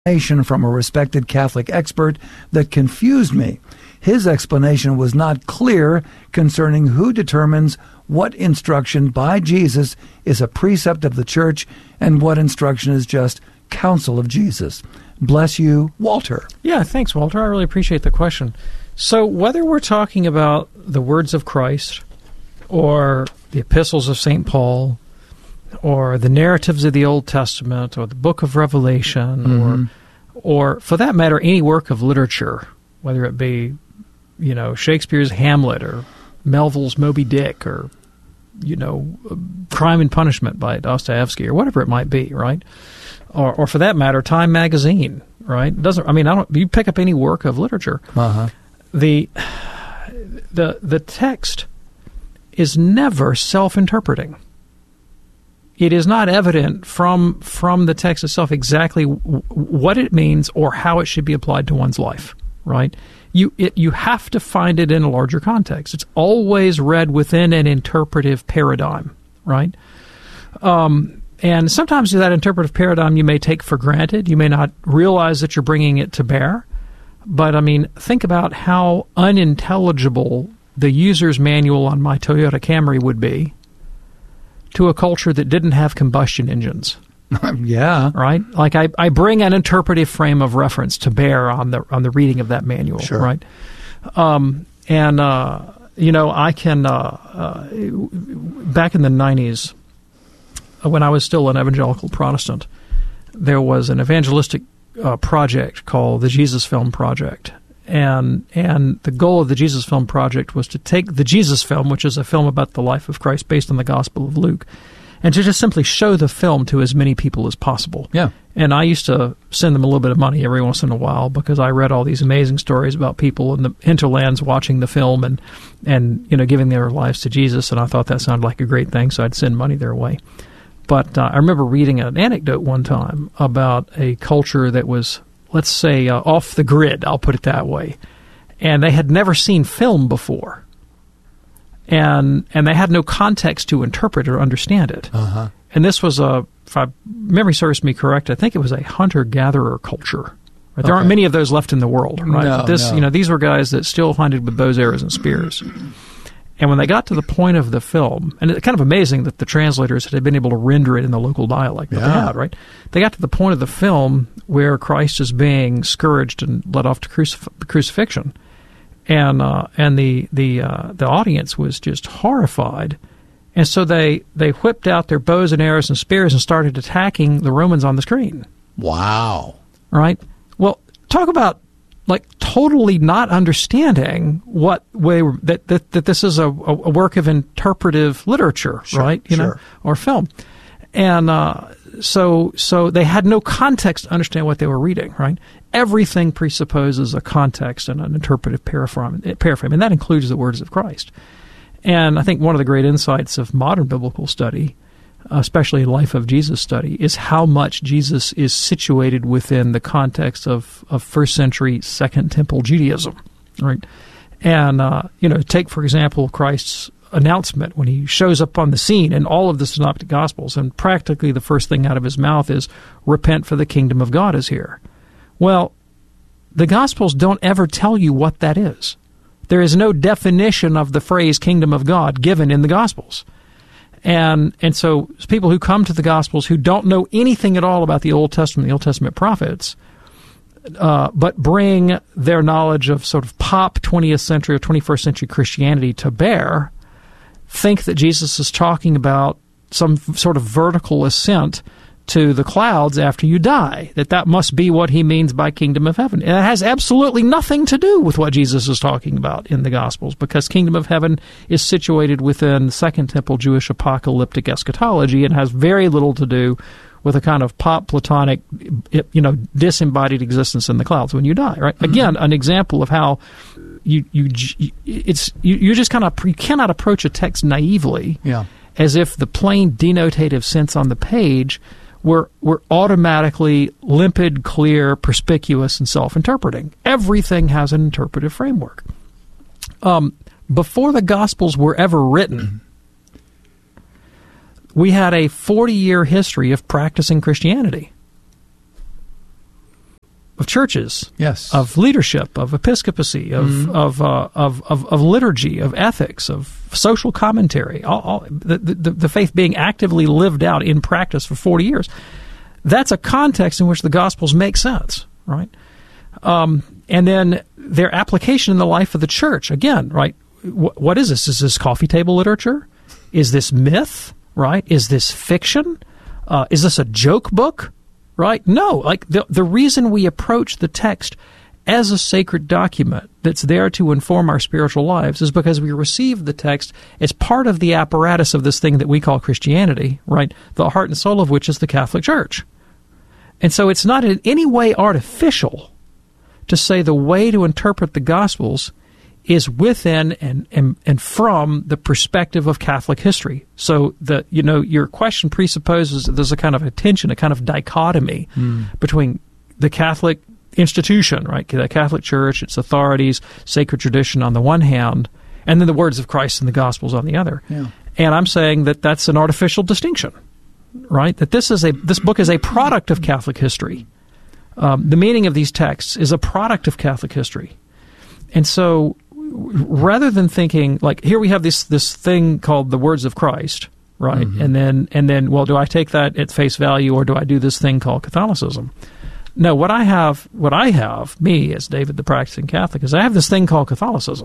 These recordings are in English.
from a respected Catholic expert that confused me. His explanation was not clear concerning who determines what instruction by Jesus is a precept of the Church and what instruction is just counsel of Jesus. Bless you, Walter. Yeah, thanks, Walter. I really appreciate the question. So whether we're talking about the words of Christ or the epistles of St. Paul or the narratives of the Old Testament or the book of Revelation or for that matter, any work of literature, whether it be, Shakespeare's Hamlet or Melville's Moby Dick or, Crime and Punishment by Dostoevsky or whatever it might be, right? Or for that matter, Time magazine, right? You pick up any work of literature. The text is never self-interpreting. It is not evident from the text itself exactly what it means or how it should be applied to one's life, right? You have to find it in a larger context. It's always read within an interpretive paradigm, right? And sometimes that interpretive paradigm you may take for granted. You may not realize that you're bringing it to bear. But, think about how unintelligible the user's manual on my Toyota Camry would be to a culture that didn't have combustion engines. Yeah. Right? Like I bring an interpretive frame of reference to bear on the reading of that manual, sure. Right? I can, back in the 90s, when I was still an evangelical Protestant, there was an evangelistic project called the Jesus Film Project. And the goal of the Jesus Film Project was to take the Jesus Film, which is a film about the life of Christ based on the Gospel of Luke, and to just simply show the film to as many people as possible. Yeah. And I used to send them a little bit of money every once in a while because I read all these amazing stories about people in the hinterlands watching the film and giving their lives to Jesus, and I thought that sounded like a great thing, so I'd send money their way. But I remember reading an anecdote one time about a culture that was, let's say, off the grid, I'll put it that way. And they had never seen film before. And they had no context to interpret or understand it. And this was if memory serves me correct, I think it was a hunter-gatherer culture. Right? There aren't many of those left in the world, right? No. These were guys that still hunted with bows, arrows, and spears. And when they got to the point of the film, and it's kind of amazing that the translators had been able to render it in the local dialect that they had, right? They got to the point of the film where Christ is being scourged and led off to crucifixion, and the audience was just horrified, and so they whipped out their bows and arrows and spears and started attacking the Romans on the screen. Wow! Right? Well, talk about totally not understanding what way that this is a work of interpretive literature, sure, right? Sure. Or film, and so they had no context to understand what they were reading, right? Everything presupposes a context and an interpretive paraframe, and that includes the words of Christ. And I think one of the great insights of modern biblical study, especially Life of Jesus study, is how much Jesus is situated within the context of first century Second Temple Judaism, right? And, take, for example, Christ's announcement when he shows up on the scene in all of the Synoptic Gospels, and practically the first thing out of his mouth is, "Repent, for the kingdom of God is here." Well, the Gospels don't ever tell you what that is. There is no definition of the phrase kingdom of God given in the Gospels. And so people who come to the Gospels who don't know anything at all about the Old Testament, the Old Testament prophets, but bring their knowledge of sort of pop 20th century or 21st century Christianity to bear, think that Jesus is talking about some sort of vertical ascent to the clouds after you die, that must be what he means by kingdom of heaven. And it has absolutely nothing to do with what Jesus is talking about in the Gospels, because kingdom of heaven is situated within Second Temple Jewish apocalyptic eschatology and has very little to do with a kind of pop Platonic, disembodied existence in the clouds when you die, right? Mm-hmm. Again, an example of how you cannot approach a text naively, as if the plain denotative sense on the page were automatically limpid, clear, perspicuous, and self-interpreting. Everything has an interpretive framework. Before the Gospels were ever written, we had a 40-year history of practicing Christianity. churches, yes, of leadership, of episcopacy, of liturgy, of ethics, of social commentary, all the faith being actively lived out in practice for 40 years. That's a context in which the Gospels make sense, right? And then their application in the life of the church, again, right? What is this? Is this coffee table literature? Is this myth, right? Is this fiction? Is this a joke book, right? No, like the reason we approach the text as a sacred document that's there to inform our spiritual lives is because we receive the text as part of the apparatus of this thing that we call Christianity, right? The heart and soul of which is the Catholic Church. And so it's not in any way artificial to say the way to interpret the Gospels is within and from the perspective of Catholic history. So your question presupposes that there's a kind of a tension, a kind of dichotomy between the Catholic institution, right? The Catholic Church, its authorities, sacred tradition on the one hand, and then the words of Christ and the Gospels on the other. Yeah. And I'm saying that that's an artificial distinction, right? That this book is a product of Catholic history. The meaning of these texts is a product of Catholic history. And so rather than thinking, like, here we have this thing called the words of Christ, right? Mm-hmm. And then, well, do I take that at face value or do I do this thing called Catholicism? No, what I have, me as David the practicing Catholic, is I have this thing called Catholicism,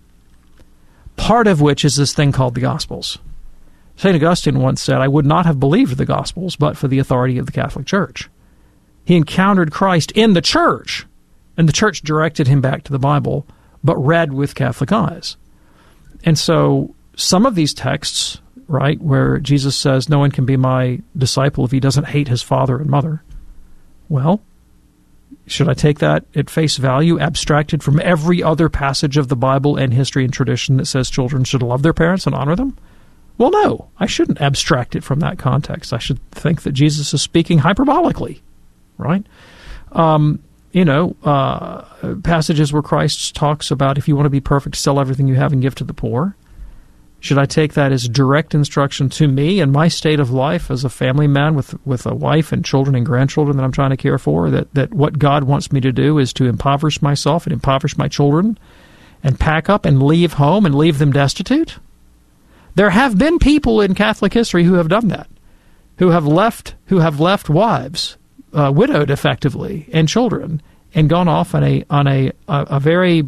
part of which is this thing called the Gospels. St. Augustine once said, I would not have believed the Gospels but for the authority of the Catholic Church. He encountered Christ in the Church, and the Church directed him back to the Bible, but read with Catholic eyes. And so some of these texts, right, where Jesus says, no one can be my disciple if he doesn't hate his father and mother, well, should I take that at face value, abstracted from every other passage of the Bible and history and tradition that says children should love their parents and honor them? Well, no, I shouldn't abstract it from that context. I should think that Jesus is speaking hyperbolically, right? Passages where Christ talks about if you want to be perfect, sell everything you have and give to the poor. Should I take that as direct instruction to me and my state of life as a family man with a wife and children and grandchildren that I'm trying to care for, that what God wants me to do is to impoverish myself and impoverish my children and pack up and leave home and leave them destitute? There have been people in Catholic history who have done that, who have left wives, widowed effectively, and children, and gone off on a very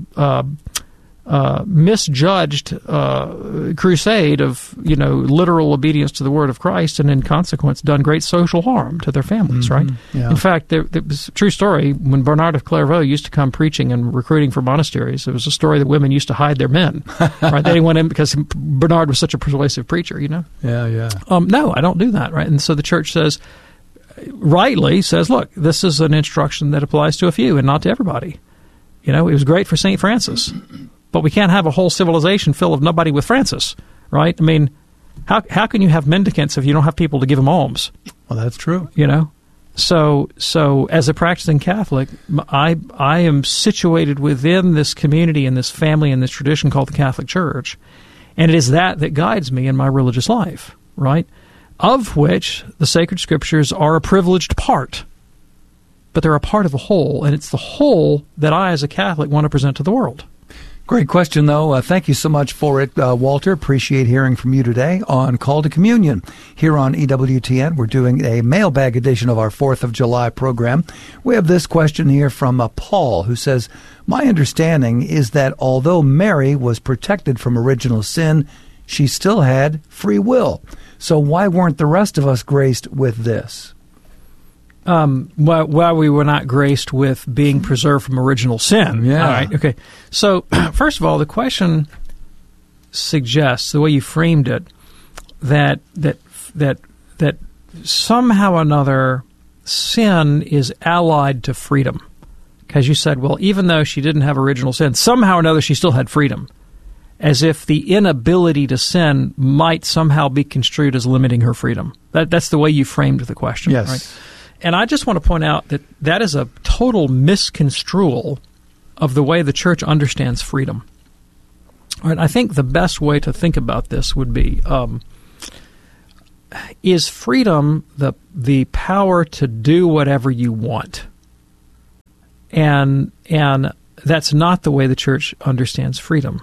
misjudged crusade of literal obedience to the word of Christ, and in consequence done great social harm to their families. Right? Yeah. In fact, there was a true story when Bernard of Clairvaux used to come preaching and recruiting for monasteries. It was a story that women used to hide their men. Right? They didn't want him because Bernard was such a persuasive preacher. Yeah. No, I don't do that. Right? And so the church rightly says, look, this is an instruction that applies to a few and not to everybody. It was great for St. Francis. But we can't have a whole civilization full of nobody with Francis, right? I mean, how can you have mendicants if you don't have people to give them alms? Well, that's true. So as a practicing Catholic, I am situated within this community and this family and this tradition called the Catholic Church, and it is that guides me in my religious life, right? Of which the sacred scriptures are a privileged part, but they're a part of a whole, and it's the whole that I, as a Catholic, want to present to the world. Great question, though. Thank you so much for it, Walter. Appreciate hearing from you today on Call to Communion. Here on EWTN, we're doing a mailbag edition of our 4th of July program. We have this question here from Paul, who says, my understanding is that although Mary was protected from original sin, she still had free will. So why weren't the rest of us graced with this? Well, we were not graced with being preserved from original sin. Yeah. All right. Okay. So, first of all, the question suggests, the way you framed it, that somehow or another sin is allied to freedom. Because you said, well, even though she didn't have original sin, somehow or another she still had freedom. As if the inability to sin might somehow be construed as limiting her freedom. That's the way you framed the question. Yes. Right? And I just want to point out that is a total misconstrual of the way the Church understands freedom. All right, I think the best way to think about this would be, is freedom the power to do whatever you want? And that's not the way the church understands freedom.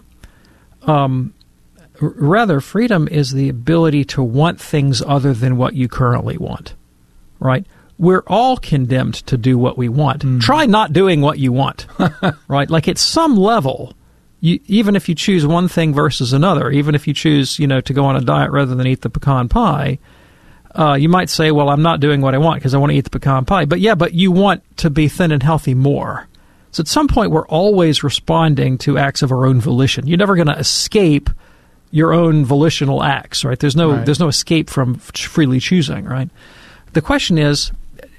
Rather, freedom is the ability to want things other than what you currently want, right? We're all condemned to do what we want. Try not doing what you want, right? Like at some level, even if you choose one thing versus another, even if you choose, to go on a diet rather than eat the pecan pie, you might say, well, I'm not doing what I want because I want to eat the pecan pie. But you want to be thin and healthy more. So at some point, we're always responding to acts of our own volition. You're never going to escape your own volitional acts, right? There's no escape from freely choosing, right? The question is,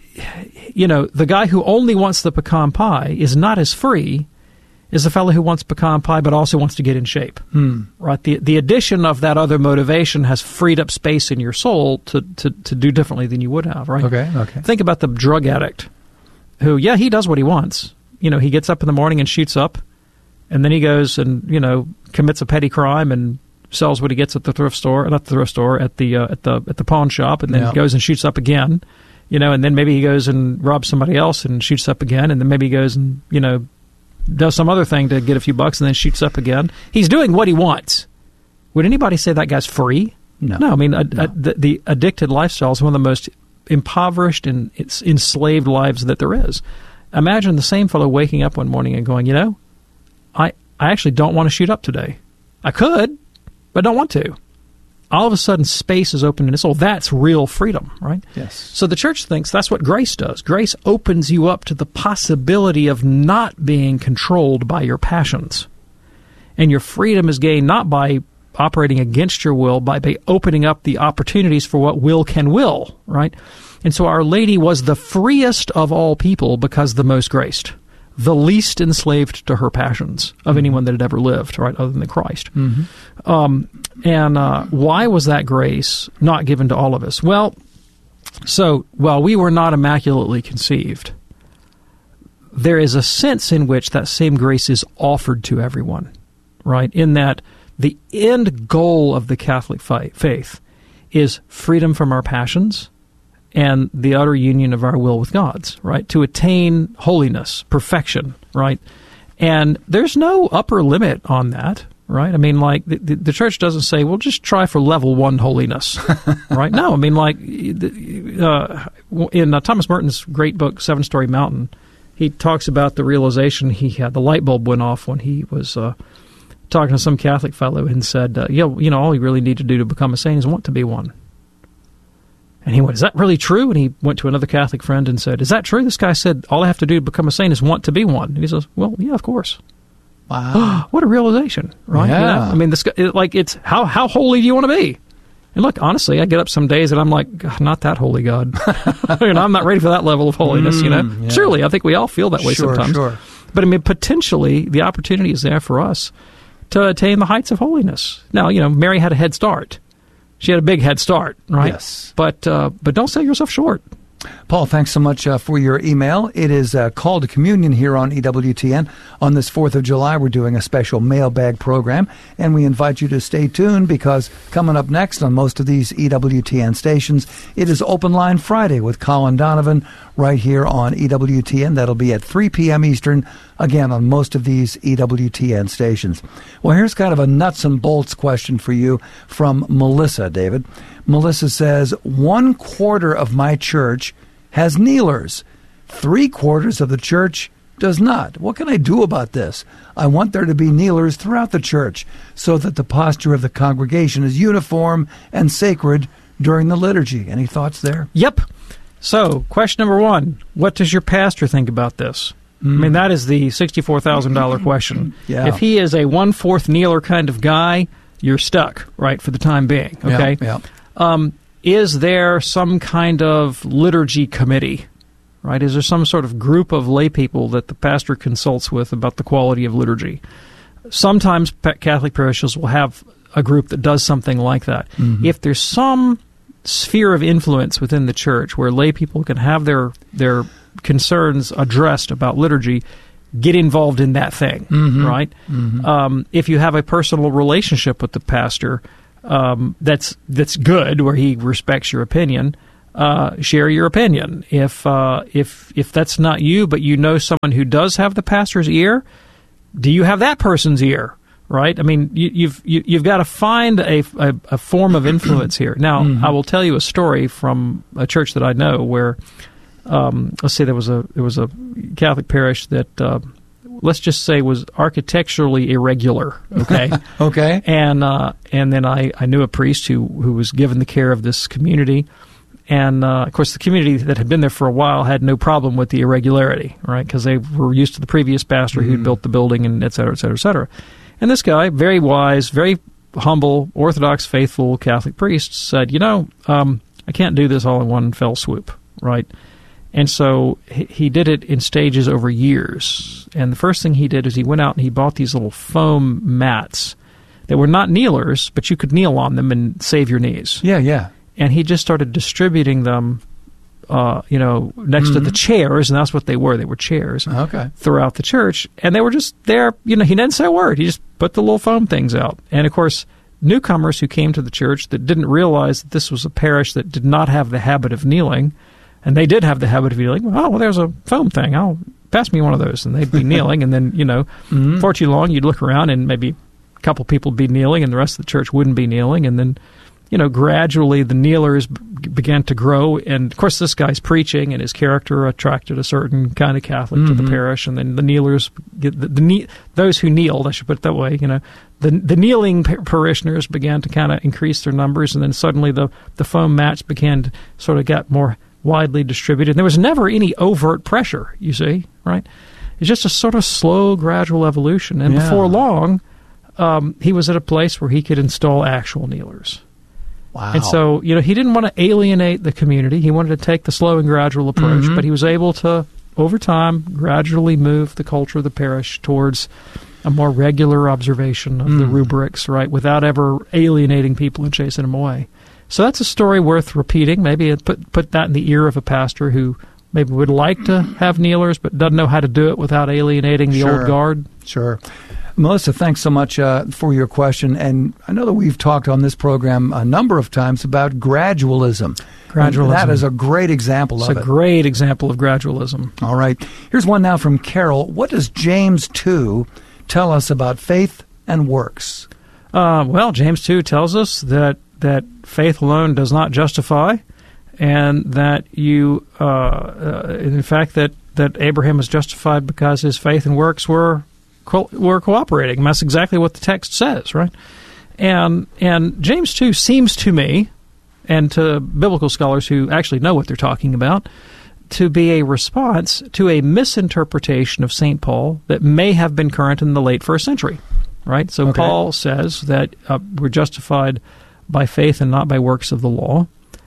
the guy who only wants the pecan pie is not as free as the fellow who wants pecan pie but also wants to get in shape, right? The addition of that other motivation has freed up space in your soul to do differently than you would have, right? Okay. Think about the drug addict who, he does what he wants. He gets up in the morning and shoots up, and then he goes and, commits a petty crime and sells what he gets at the thrift store, not the thrift store, at the pawn shop, and then goes and shoots up again, and then maybe he goes and robs somebody else and shoots up again, and then maybe he goes and, does some other thing to get a few bucks and then shoots up again. He's doing what he wants. Would anybody say that guy's free? No. I mean, the addicted lifestyle is one of the most impoverished and enslaved lives that there is. Imagine the same fellow waking up one morning and going, I actually don't want to shoot up today. I could, but I don't want to. All of a sudden, space is open in his soul. That's real freedom, right? Yes. So the church thinks that's what grace does. Grace opens you up to the possibility of not being controlled by your passions. And your freedom is gained not by operating against your will, by opening up the opportunities for what will can will, right? And so Our Lady was the freest of all people because the most graced, the least enslaved to her passions of anyone that had ever lived, right, other than Christ. Why was that grace not given to all of us? Well, while we were not immaculately conceived, there is a sense in which that same grace is offered to everyone, right, in that the end goal of the Catholic faith is freedom from our passions and the utter union of our will with God's, right? To attain holiness, perfection, right? And there's no upper limit on that, right? I mean, like, the church doesn't say, well, just try for level 1 holiness, right? No, I mean, like, in Thomas Merton's great book, 7-Story Mountain, he talks about the realization he had. The light bulb went off when he was talking to some Catholic fellow and said, all you really need to do to become a saint is want to be one. And he went, is that really true? And he went to another Catholic friend and said, is that true? This guy said, all I have to do to become a saint is want to be one. And he says, well, yeah, of course. Wow. What a realization, right? Yeah. I mean, this guy, it's how holy do you want to be? And look, honestly, I get up some days and I'm like, God, not that holy, God. I'm not ready for that level of holiness, Yeah. Surely, I think we all feel that way sometimes. Sure. But I mean, potentially, the opportunity is there for us to attain the heights of holiness. Now, Mary had a head start. She had a big head start, right? Yes. But don't sell yourself short. Paul, thanks so much for your email. It is a call to communion here on EWTN. On this 4th of July, we're doing a special mailbag program, and we invite you to stay tuned because coming up next on most of these EWTN stations, it is Open Line Friday with Colin Donovan right here on EWTN. That'll be at 3 p.m. Eastern, again, on most of these EWTN stations. Well, here's kind of a nuts and bolts question for you from Melissa, David. Melissa says, 1/4 of my church has kneelers. 3/4 of the church does not. What can I do about this? I want there to be kneelers throughout the church so that the posture of the congregation is uniform and sacred during the liturgy. Any thoughts there? Yep. So, question number 1, what does your pastor think about this? I mean, that is the $64,000 question. Yeah. If he is a 1/4 kneeler kind of guy, you're stuck, right, for the time being, okay? Yeah. Is there some kind of liturgy committee, right? Is there some sort of group of lay people that the pastor consults with about the quality of liturgy? Sometimes Catholic parishes will have a group that does something like that. Mm-hmm. If there's some sphere of influence within the church where lay people can have their concerns addressed about liturgy, get involved in that thing, right? Mm-hmm. If you have a personal relationship with the pastor, that's good, where he respects your opinion, share your opinion. If that's not you, but you know someone who does have the pastor's ear, do you have that person's ear? Right? I mean, you've got to find a form of influence here. Now, I will tell you a story from a church that I know where, let's say there was a Catholic parish that, let's just say, was architecturally irregular. Okay. Okay. And then I knew a priest who was given the care of this community. And, of course, the community that had been there for a while had no problem with the irregularity, right? Because they were used to the previous pastor who'd built the building, and et cetera, et cetera, et cetera. And this guy, very wise, very humble, Orthodox, faithful Catholic priest, said, I can't do this all in one fell swoop, right? And so he did it in stages over years. And the first thing he did is he went out and he bought these little foam mats that were not kneelers, but you could kneel on them and save your knees. Yeah, yeah. And he just started distributing them, next to the chairs, and that's what they were. They were chairs throughout the church. And they were just there. He didn't say a word. He just put the little foam things out. And, of course, newcomers who came to the church that didn't realize that this was a parish that did not have the habit of kneeling, and they did have the habit of kneeling, there's a foam thing. Pass me one of those. And they'd be kneeling, and then, before too long, you'd look around, and maybe a couple people would be kneeling, and the rest of the church wouldn't be kneeling, and then gradually the kneelers began to grow. And, of course, this guy's preaching and his character attracted a certain kind of Catholic to the parish. And then the kneelers, those who kneeled, I should put it that way, the kneeling parishioners began to kind of increase their numbers. And then suddenly the foam mats began to sort of get more widely distributed. And there was never any overt pressure, you see, right? It's just a sort of slow, gradual evolution. And before long, he was at a place where he could install actual kneelers. Wow. And so, he didn't want to alienate the community. He wanted to take the slow and gradual approach, but he was able to, over time, gradually move the culture of the parish towards a more regular observation of the rubrics, right, without ever alienating people and chasing them away. So that's a story worth repeating. Maybe put that in the ear of a pastor who maybe would like to have kneelers but doesn't know how to do it without alienating the old guard. Sure. Melissa, thanks so much for your question. And I know that we've talked on this program a number of times about gradualism. And that is a great example of it. It's a great example of gradualism. All right. Here's one now from Carol. What does James 2 tell us about faith and works? Well, James 2 tells us that faith alone does not justify, and that in fact, that Abraham was justified because his faith and works were cooperating. And that's exactly what the text says, right? And James 2 seems to me, and to biblical scholars who actually know what they're talking about, to be a response to a misinterpretation of St. Paul that may have been current in the late first century, right? So Paul says that we're justified by faith and not by works of the law.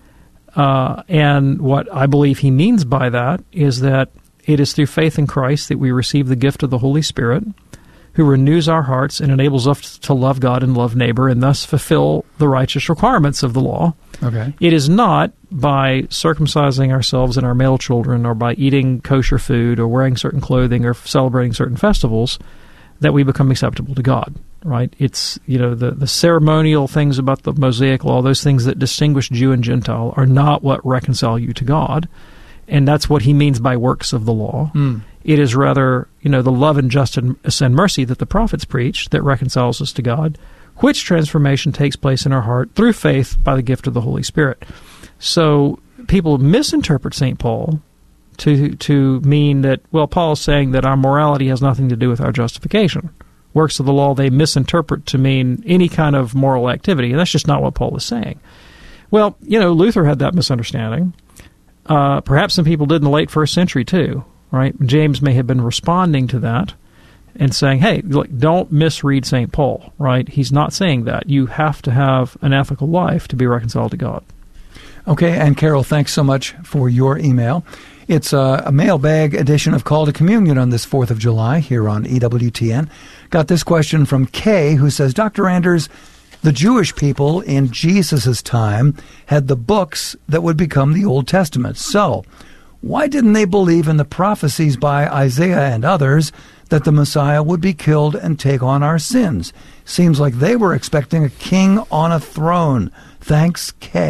And what I believe he means by that is that it is through faith in Christ that we receive the gift of the Holy Spirit, who renews our hearts and enables us to love God and love neighbor and thus fulfill the righteous requirements of the law. Okay. It is not by circumcising ourselves and our male children or by eating kosher food or wearing certain clothing or celebrating certain festivals that we become acceptable to God, right? It's, the ceremonial things about the Mosaic law, those things that distinguish Jew and Gentile are not what reconcile you to God. And that's what he means by works of the law. It is rather, the love and justice and mercy that the prophets preach that reconciles us to God, which transformation takes place in our heart through faith by the gift of the Holy Spirit. So people misinterpret St. Paul to mean that, Paul is saying that our morality has nothing to do with our justification. Works of the law they misinterpret to mean any kind of moral activity, and that's just not what Paul is saying. Well, Luther had that misunderstanding. Perhaps some people did in the late first century too, right? James may have been responding to that and saying, hey, don't misread St. Paul, right? He's not saying that. You have to have an ethical life to be reconciled to God. Okay, and Carol, thanks so much for your email. It's a mailbag edition of Call to Communion on this 4th of July here on EWTN. Got this question from Kay, who says, Dr. Anders, the Jewish people in Jesus' time had the books that would become the Old Testament. So, why didn't they believe in the prophecies by Isaiah and others that the Messiah would be killed and take on our sins? Seems like they were expecting a king on a throne. Thanks, Kay.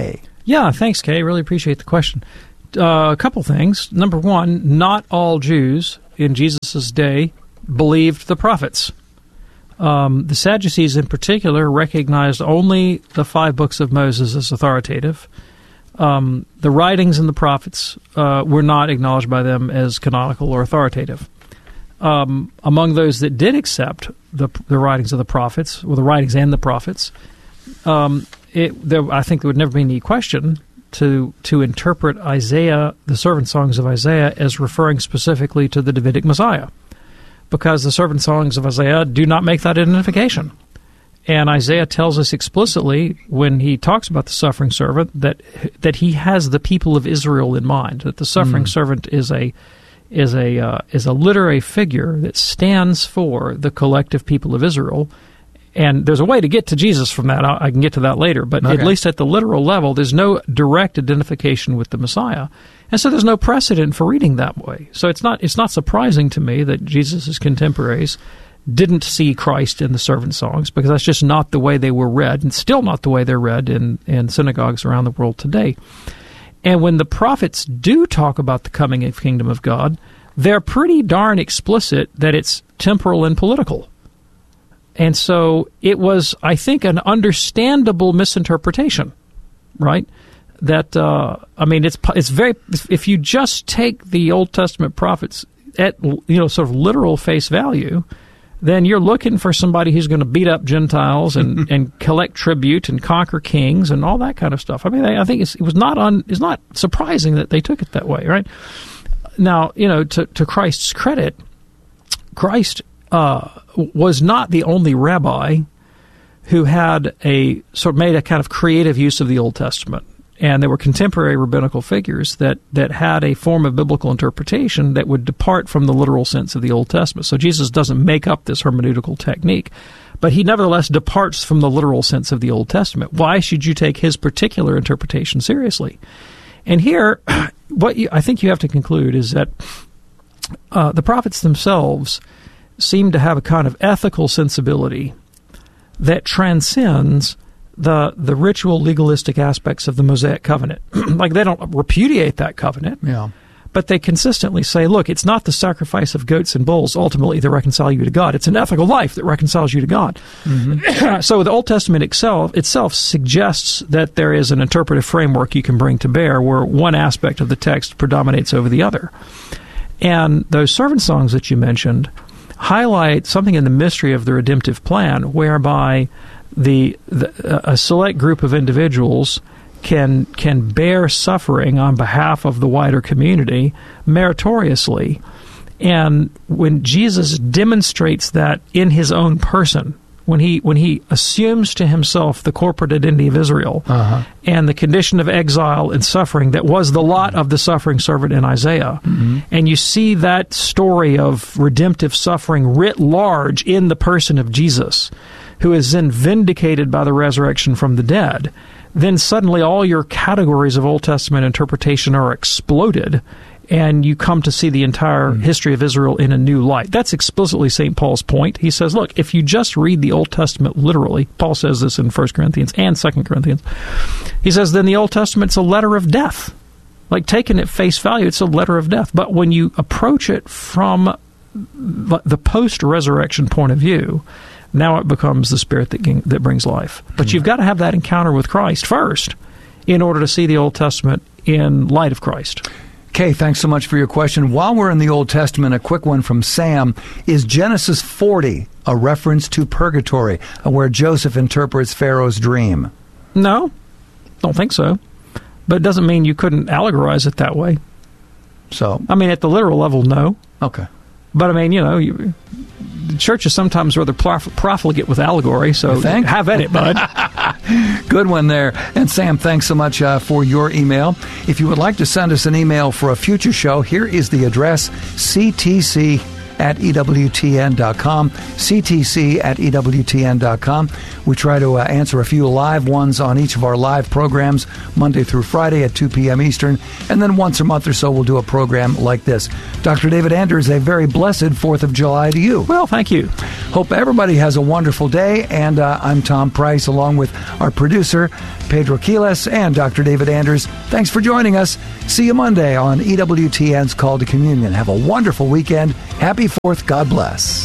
Yeah, thanks, Kay. Really appreciate the question. A couple things. Number one, not all Jews in Jesus' day believed the prophets. The Sadducees in particular recognized only the 5 books of Moses as authoritative. The writings in the prophets were not acknowledged by them as canonical or authoritative. Among those that did accept the writings of the prophets, or the writings and the prophets, I think there would never be any question to interpret Isaiah, the servant songs of Isaiah, as referring specifically to the Davidic Messiah, because the servant songs of Isaiah do not make that identification. And Isaiah tells us explicitly, when he talks about the suffering servant, that he has the people of Israel in mind, that the suffering servant is a literary figure that stands for the collective people of Israel. And there's a way to get to Jesus from that. I can get to that later. But at least at the literal level, there's no direct identification with the Messiah. And so there's no precedent for reading that way. So it's not surprising to me that Jesus' contemporaries didn't see Christ in the servant songs, because that's just not the way they were read, and still not the way they're read in synagogues around the world today. And when the prophets do talk about the coming of the kingdom of God, they're pretty darn explicit that it's temporal and political. And so it was, I think, an understandable misinterpretation, right? That it's very. If you just take the Old Testament prophets at sort of literal face value, then you're looking for somebody who's going to beat up Gentiles and collect tribute and conquer kings and all that kind of stuff. I mean, I think it's not surprising that they took it that way, right? Now, to Christ's credit, Christ was not the only rabbi who had made a kind of creative use of the Old Testament. And there were contemporary rabbinical figures that had a form of biblical interpretation that would depart from the literal sense of the Old Testament. So Jesus doesn't make up this hermeneutical technique, but he nevertheless departs from the literal sense of the Old Testament. Why should you take his particular interpretation seriously? And here, what I think you have to conclude is that the prophets themselves seem to have a kind of ethical sensibility that transcends the ritual legalistic aspects of the Mosaic covenant. Like, they don't repudiate that covenant, but they consistently say, look, it's not the sacrifice of goats and bulls ultimately that reconcile you to God. It's an ethical life that reconciles you to God. Mm-hmm. So the Old Testament itself suggests that there is an interpretive framework you can bring to bear where one aspect of the text predominates over the other. And those servant songs that you mentioned highlight something in the mystery of the redemptive plan, whereby a select group of individuals can bear suffering on behalf of the wider community meritoriously. And when Jesus demonstrates that in his own person, when he assumes to himself the corporate identity of Israel and the condition of exile and suffering that was the lot of the suffering servant in Isaiah, and you see that story of redemptive suffering writ large in the person of Jesus, who is then vindicated by the resurrection from the dead, then suddenly all your categories of Old Testament interpretation are exploded, and you come to see the entire history of Israel in a new light. That's explicitly St. Paul's point. He says, look, if you just read the Old Testament literally, Paul says this in 1 Corinthians and 2 Corinthians, he says, then the Old Testament's a letter of death. Like, taken at face value, it's a letter of death. But when you approach it from the post-resurrection point of view, now it becomes the Spirit that brings life. But you've got to have that encounter with Christ first in order to see the Old Testament in light of Christ. Kay, thanks so much for your question. While we're in the Old Testament, a quick one from Sam. Is Genesis 40 a reference to purgatory, where Joseph interprets Pharaoh's dream? No, don't think so. But it doesn't mean you couldn't allegorize it that way. So, I mean, at the literal level, no. Okay. But, I mean, the church is sometimes rather profligate with allegory, so have at it, bud. Good one there. And Sam, thanks so much for your email. If you would like to send us an email for a future show, here is the address, ctc@ewtn.com, ctc@ewtn.com. We try to answer a few live ones on each of our live programs, Monday through Friday at 2 p.m. Eastern, and then once a month or so we'll do a program like this. Dr. David Anders, a very blessed 4th of July to you. Well, thank you. Hope everybody has a wonderful day, and I'm Tom Price, along with our producer, Pedro Quiles, and Dr. David Anders. Thanks for joining us. See you Monday on EWTN's Call to Communion. Have a wonderful weekend. Happy 4th. God bless.